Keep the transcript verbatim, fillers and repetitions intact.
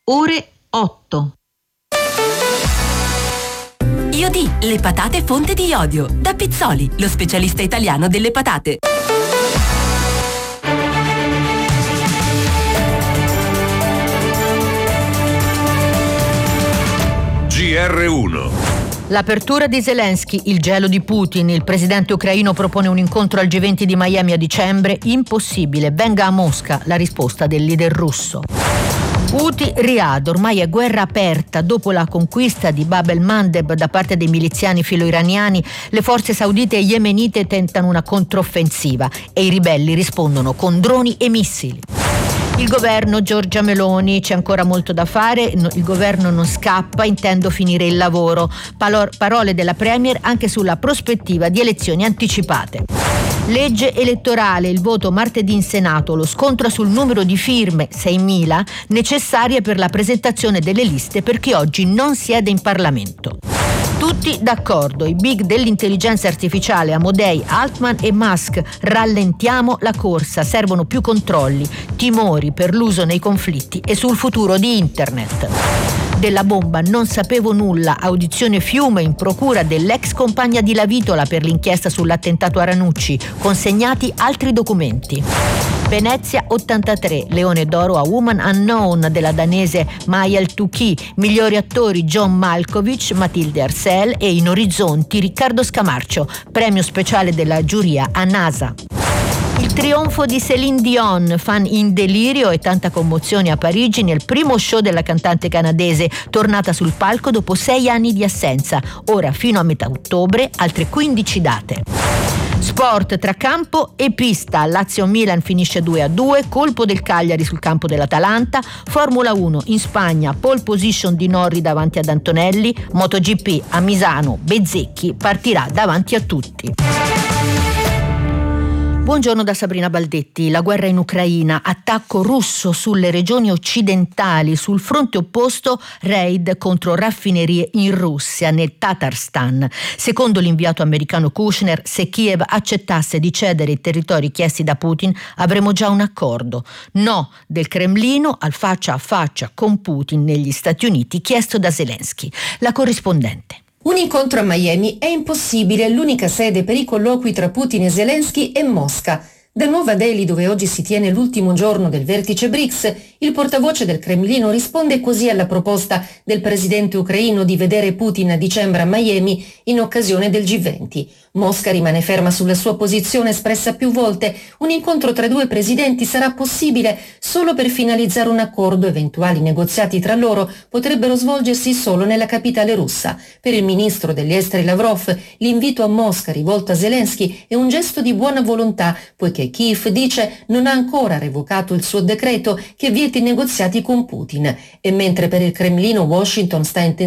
ore otto. Iodi, le patate fonte di iodio. Da Pizzoli, lo specialista italiano delle patate. G R uno. L'apertura di Zelensky, il gelo di Putin, il presidente ucraino propone un incontro al G venti di Miami a dicembre, impossibile, venga a Mosca, la risposta del leader russo. Houthi, Riyadh, ormai è guerra aperta. Dopo la conquista di Bab el-Mandeb da parte dei miliziani filo-iraniani, le forze saudite e yemenite tentano una controffensiva e i ribelli rispondono con droni e missili. Il governo Giorgia Meloni, c'è ancora molto da fare, il governo non scappa, intendo finire il lavoro. Palor- parole della Premier anche sulla prospettiva di elezioni anticipate. Legge elettorale, il voto martedì in Senato, lo scontro sul numero di firme, seimila, necessarie per la presentazione delle liste per chi oggi non siede in Parlamento. Tutti d'accordo, i big dell'intelligenza artificiale Amodei, Altman e Musk, rallentiamo la corsa, servono più controlli, timori per l'uso nei conflitti e sul futuro di Internet. Della bomba non sapevo nulla, audizione Fiume in procura dell'ex compagna di Lavitola per l'inchiesta sull'attentato a Ranucci, consegnati altri documenti. Venezia ottantatré, Leone d'Oro a Woman Unknown della danese Maya El-Touki, migliori attori John Malkovich, Matilde Arsel e in Orizzonti Riccardo Scamarcio, premio speciale della giuria a NASA. Il trionfo di Céline Dion, fan in delirio e tanta commozione a Parigi nel primo show della cantante canadese, tornata sul palco dopo sei anni di assenza, ora fino a metà ottobre altre quindici date. Sport tra campo e pista, Lazio-Milan finisce due a due, colpo del Cagliari sul campo dell'Atalanta, Formula uno in Spagna, pole position di Norri davanti ad Antonelli, MotoGP a Misano, Bezzecchi partirà davanti a tutti. Buongiorno da Sabrina Baldetti. La guerra in Ucraina, attacco russo sulle regioni occidentali, sul fronte opposto raid contro raffinerie in Russia, nel Tatarstan. Secondo l'inviato americano Kushner, se Kiev accettasse di cedere i territori chiesti da Putin, avremo già un accordo. No del Cremlino al faccia a faccia con Putin negli Stati Uniti, chiesto da Zelensky. La corrispondente. Un incontro a Miami è impossibile, l'unica sede per i colloqui tra Putin e Zelensky è Mosca. Da Nuova Delhi, dove oggi si tiene l'ultimo giorno del vertice B R I C S, il portavoce del Cremlino risponde così alla proposta del presidente ucraino di vedere Putin a dicembre a Miami in occasione del G venti. Mosca rimane ferma sulla sua posizione espressa più volte. Un incontro tra due presidenti sarà possibile solo per finalizzare un accordo. Eventuali negoziati tra loro potrebbero svolgersi solo nella capitale russa. Per il ministro degli esteri Lavrov, l'invito a Mosca rivolto a Zelensky è un gesto di buona volontà, poiché Kiev, dice, non ha ancora revocato il suo decreto che vieta i negoziati con Putin. E mentre per il Cremlino Washington sta intensivamente